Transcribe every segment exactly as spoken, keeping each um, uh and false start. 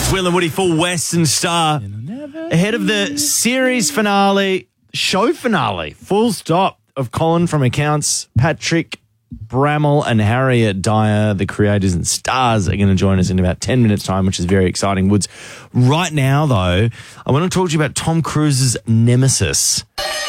It's Will and Woody for Western Star. Ahead of the series finale, show finale, full stop, of Colin from Accounts, Patrick Brammall and Harriet Dyer, the creators and stars, are going to join us in about ten minutes' time, which is very exciting. Woods, right now, though, I want to talk to you about Tom Cruise's nemesis.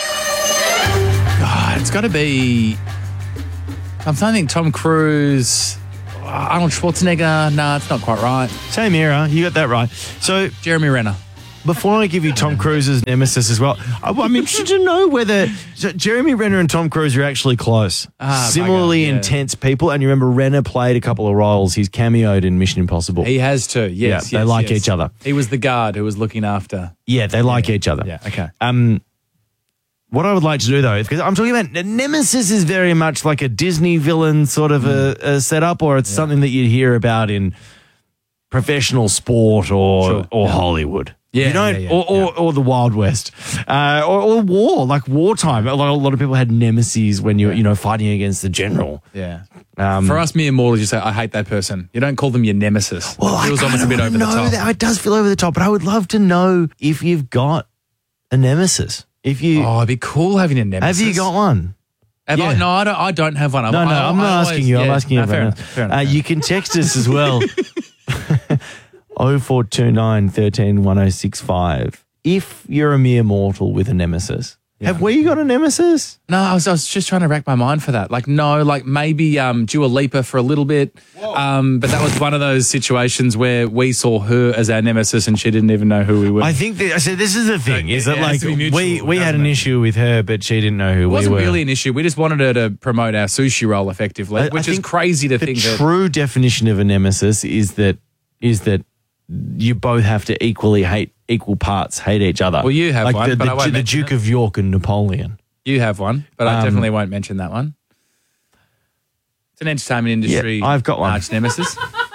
God, it's got to be... I'm trying to think Tom Cruise... Arnold Schwarzenegger, nah, it's not quite right. Same era, you got that right. So, Jeremy Renner. Before I give you Tom Cruise's nemesis as well, I'm interested to know whether so Jeremy Renner and Tom Cruise are actually close. Ah, Similarly bugger, yeah. intense people. And you remember Renner played a couple of roles. He's cameoed in Mission Impossible. He has too, yes. Yeah, they yes, like yes. each other. He was the guard who was looking after. Yeah, they like yeah. each other. Yeah, okay. Um, what I would like to do, though, because I'm talking about nemesis is very much like a Disney villain sort of a, a setup, or it's Yeah. something that you'd hear about in professional sport or Sure. or Yeah. Hollywood. Yeah, you don't, yeah, yeah, or, or, yeah. or the Wild West, uh, or, or war, like wartime. A lot, a lot of people had nemesis when you're, Yeah. you know, fighting against the general. Yeah. Um, For us mere mortals, you say, I hate that person. You don't call them your nemesis. well, it feels I almost a bit kinda over the wanna know top. that. It does feel over the top, but I would love to know if you've got a nemesis. If you Oh, it'd be cool having a nemesis. have you got one? Have I? Yeah. No, I don't, I don't have one. No, no, I, I'm not I asking always- you. I'm yeah, asking no, everyone fair else. enough, fair Uh, enough. you can text us as well. oh four two nine, one three, one oh six five. If you're a mere mortal with a nemesis, have we got a nemesis? No, I was, I was just trying to rack my mind for that. Like, no, like maybe um, Dua Lipa for a little bit. Um, but that was one of those situations where we saw her as our nemesis and she didn't even know who we were. I think that, so this is the thing, So is it that has like to be mutual, we, we had doesn't an it? issue with her, but she didn't know who it we wasn't were. really an issue. We just wanted her to promote our sushi roll effectively, I- I which is think crazy to the think that. true definition of a nemesis is that is that you both have to equally hate, equal parts hate each other. Well, you have like one, the, but the, I won't the mention Duke it. of York and Napoleon. You have one, but I Um, definitely won't mention that one. It's an entertainment industry. Yeah, I've got one. Arch nemesis.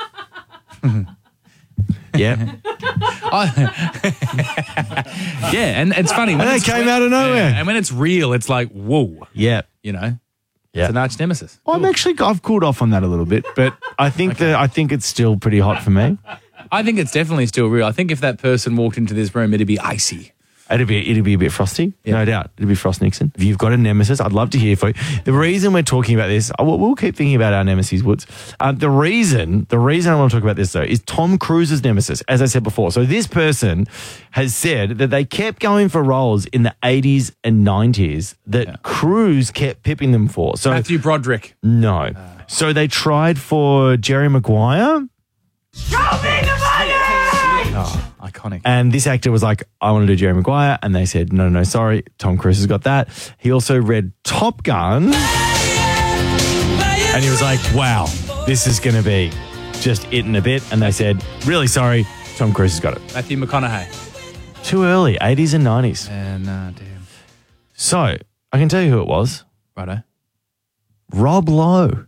Yeah. I- yeah, and it's funny. When And it's it came when- out of nowhere. yeah, and when it's real, it's like, whoa, Yeah. you know? Yeah. It's an arch nemesis. I'm actually I've cooled off on that a little bit, but I think that I think it's still pretty hot for me. I think it's definitely still real. I think if that person walked into this room, it'd be icy. It'd be it'd be a bit frosty, Yeah. no doubt. It'd be Frost Nixon. If you've got a nemesis, I'd love to hear from you. The reason we're talking about this, we'll, we'll keep thinking about our nemesis, Woods. Uh, the reason, the reason I want to talk about this though, is Tom Cruise's nemesis. As I said before, so this person has said that they kept going for roles in the eighties and nineties that Yeah. Cruise kept pipping them for. So Matthew Broderick. no, so they tried for Jerry Maguire. Oh, iconic. And this actor was like, I want to do Jerry Maguire. And they said, no, no, no, sorry. Tom Cruise has got that. He also read Top Gun. And he was like, wow, this is going to be just it in a bit. And they said, really sorry, Tom Cruise has got it. Matthew McConaughey. Too early, eighties and nineties. And, uh, damn. So I can tell you who it was. Righto. Rob Lowe.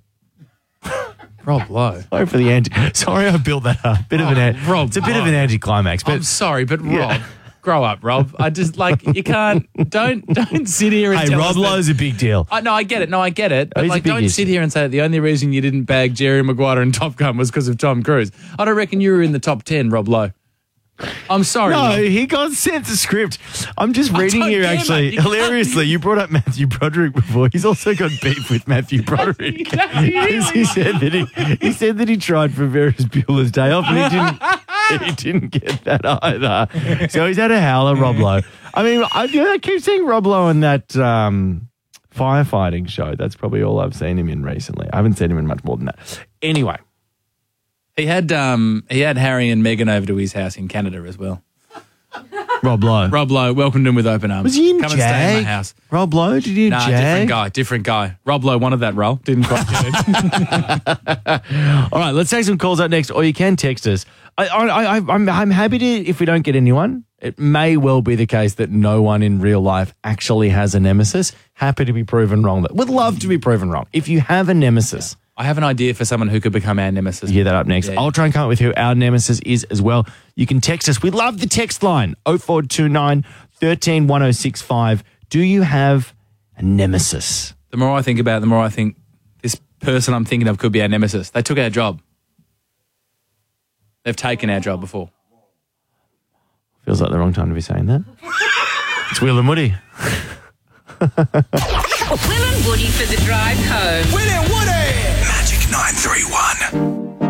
Rob Lowe. Sorry for the anti. Sorry, I built that up. Bit of an. Oh, An- Rob it's a bit of Lowe. an anticlimax, but I'm sorry, but Rob, Yeah. grow up, Rob. I just, like, you can't, don't, don't sit here and hey, tell Rob us that- Lowe's a big deal. I, no, I get it. No, I get it. But He's a like, big don't issue. sit here and say that the only reason you didn't bag Jerry Maguire in Top Gun was because of Tom Cruise. I don't reckon you were in the top ten, Rob Lowe. I'm sorry. No, Rob. he got sent the script. I'm just reading don't here, care, actually. mate. You can't- Hilariously, you brought up Matthew Broderick before. He's also got beef with Matthew Broderick. Because he said that he, he said that he tried for Ferris Bueller's Day Off, and he didn't. He didn't get that either. So he's had a howler, Rob Lowe. I mean, I, you know, I keep seeing Rob Lowe in that um, firefighting show. That's probably all I've seen him in recently. I haven't seen him in much more than that. Anyway, He had um he had Harry and Meghan over to his house in Canada as well. Rob Lowe. Rob Lowe welcomed him with open arms. Was he in Come Jag? and stay in my house. Rob Lowe? Did he in Nah, Jag? different guy, different guy. Rob Lowe wanted that role. Didn't quite get it. All right, let's take some calls out next, or you can text us. I, I, I, I'm, I'm happy to, if we don't get anyone, it may well be the case that no one in real life actually has a nemesis. Happy to be proven wrong. Would love to be proven wrong. If you have a nemesis, I have an idea for someone who could become our nemesis. you hear that up next. Yeah. I'll try and come up with who our nemesis is as well. You can text us. We love the text line, oh four two nine, one three, one oh six five. Do you have a nemesis? The more I think about it, the more I think this person I'm thinking of could be our nemesis. They took our job. They've taken our job before. wrong time to be saying that. It's Will and Woody. Will and Woody for the drive home. Will and Woody! Magic nine three one.